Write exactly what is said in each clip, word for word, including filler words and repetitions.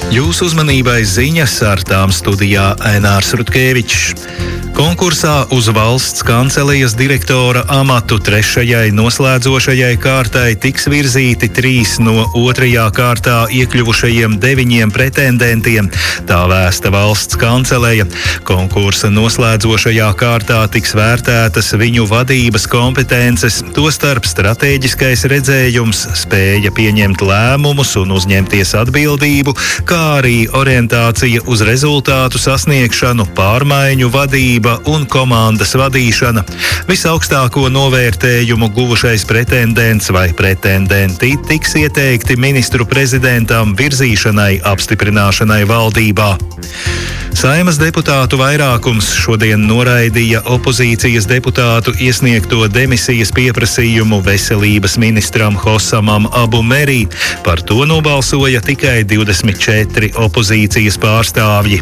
Jūsu uzmanībai ziņas, ar tām studijā Ainārs Rutkevičs. Konkursā uz valsts kancelijas direktora amatu trešajai noslēdzošajai kārtai tiks virzīti trīs no otrajā kārtā iekļuvušajiem deviņiem pretendentiem. Tā vēsta valsts kanceleja. Konkursa noslēdzošajā kārtā tiks vērtētas viņu vadības kompetences, tostarp stratēģiskais redzējums, spēja pieņemt lēmumus un uzņemties atbildību, kā arī orientācija uz rezultātu sasniegšanu, pārmaiņu vadība un komandas vadīšana. Visaugstāko novērtējumu guvušais pretendents vai pretendenti tiks ieteikti ministru prezidentam virzīšanai apstiprināšanai valdībā. Saeimas deputātu vairākums šodien noraidīja opozīcijas deputātu iesniegto demisijas pieprasījumu veselības ministram Hosamam Abu Merī. Par to nobalsoja tikai divdesmit četri opozīcijas pārstāvji.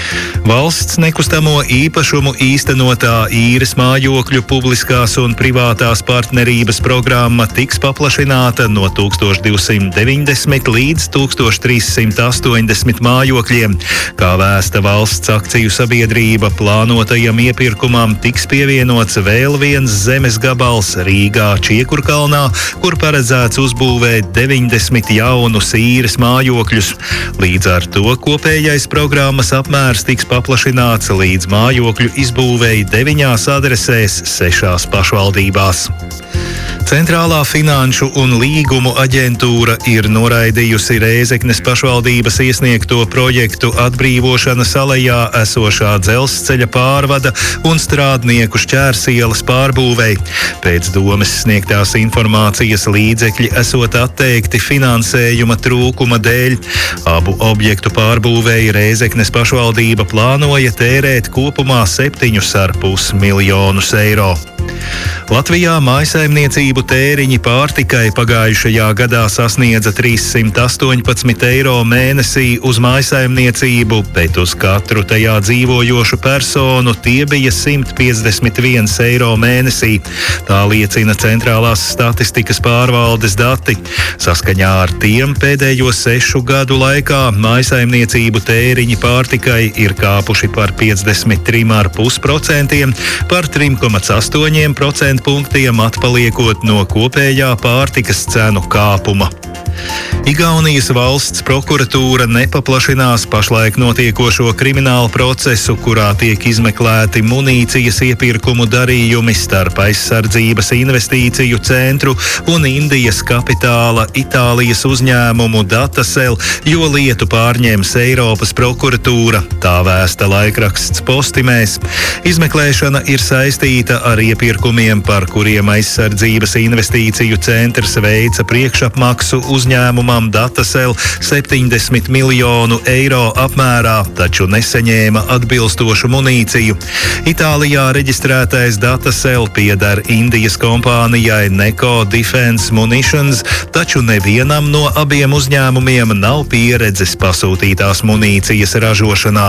Valsts nekustamo īpašumu īstenotā īres mājokļu publiskās un privātās partnerības programma tiks paplašināta no tūkstoš divsimt deviņdesmit līdz tūkstoš trīs simt astoņdesmit mājokļiem. Kā vēsta valsts akciju sabiedrība, plānotajam iepirkumam tiks pievienots vēl viens zemes gabals Rīgā Čiekurkalnā, kur paredzēts uzbūvēt deviņdesmit jaunus īres mājokļus. Līdz ar to kopējais programmas apmērs tiks paplašināts līdz mājokļu izbūvēji deviņās adresēs sešās pašvaldībās. Centrālā finanšu un līgumu aģentūra ir noraidījusi Rēzeknes pašvaldības iesniegto projektu atbrīvošana salejā esošā dzelzceļa pārvada un strādnieku šķērsielas pārbūvei. Pēc domes sniegtās informācijas līdzekļi esot atteikti finansējuma trūkuma dēļ. Abu objektu pārbūvēji Rēzeknes pašvaldība plānoja tērēt kopumā septiņus ar pus miljonus eiro. Latvijā mājsaimniecību tēriņi pārtikai pagājušajā gadā sasniedza trīssimt astoņpadsmit eiro mēnesī uz mājsaimniecību, bet uz katru tajā dzīvojošu personu tie bija simt piecdesmit viens eiro mēnesī. Tā liecina Centrālās statistikas pārvaldes dati. Saskaņā ar tiem pēdējo sešu gadu laikā mājsaimniecību tēriņi pārtikai ir kāpuši par piecdesmit trim ar pus procentiem, par trim komats astoņi procentu punktiem atpaliekot no kopējā pārtikas cenu kāpuma. Igaunijas valsts prokuratūra nepaplašinās pašlaik notiekošo kriminālu procesu, kurā tiek izmeklēti munīcijas iepirkumu darījumi starp aizsardzības investīciju centru un Indijas kapitāla Itālijas uzņēmumu Datacell, jo lietu pārņems Eiropas prokuratūra, tā vēsta laikraksts Postimēs. Izmeklēšana ir saistīta ar iepirkumiem, par kuriem aizsardzības investīciju centrs veica priekšapmaksu uzņēmumam Datacell septiņdesmit miljonu eiro apmērā, taču nesaņēma atbilstošu munīciju. Itālijā reģistrētais Datacell pieder Indijas kompānijai Neko Defense Munitions, taču nevienam no abiem uzņēmumiem nav pieredzes pasūtītās munīcijas ražošanā.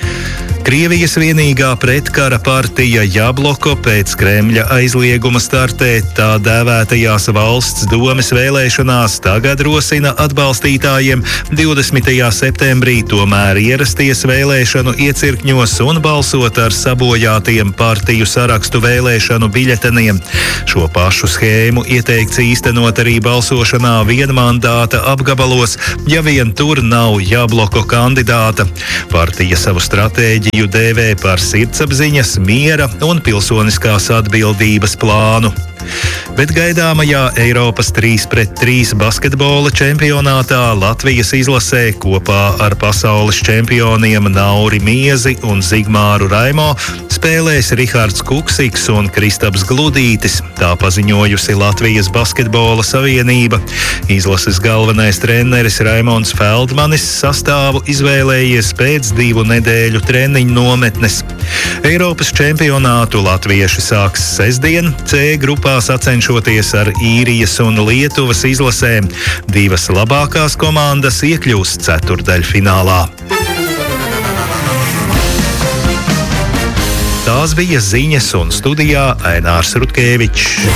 Krievijas vienīgā pretkara partija Jabloko pēc Kremļa aizlieguma startēt tā dēvētajās valsts domes vēlēšanās tagad rosina atbalstītājiem divdesmitajā septembrī tomēr ierasties vēlēšanu iecirkņos un balsot ar sabojātiem partiju sarakstu vēlēšanu biļeteniem. Šo pašu schēmu ieteikts īstenot arī balsošanā vienmandāta apgabalos, ja vien tur nav Jabloko kandidāta. Partija savu stratēģiju dēvē par sirdsapziņas, miera un pilsoniskās atbildības plānu. Bet gaidāmajā Eiropas trīs pret trīs basketbola čempionātā Latvijas izlasē kopā ar pasaules čempioniem Nauri Miezi un Zigmāru Raimo spēlēs Rihards Kuksiks un Kristaps Gludītis, tā paziņojusi Latvijas basketbola savienība. Izlases galvenais treneris Raimonds Feldmanis sastāvu izvēlējies pēc divu nedēļu treniņu nometnes. Eiropas čempionātu latvieši sāks sestdien, C grupā sacenšoties ar Īrijas un Lietuvas izlasēm. Divas labākās komandas iekļūs ceturtdaļfinālā. Tās bija ziņas, un studijā Ainārs Rutkevičs.